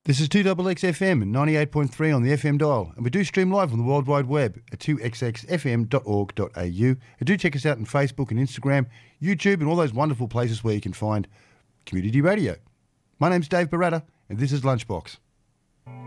This is 2XXFM and 98.3 on the FM dial, and we do stream live on the World Wide Web at 2xxfm.org.au. And do check us out on Facebook and Instagram, YouTube, and all those wonderful places where you can find community radio. My name's Dave Baratta, and this is Lunchbox.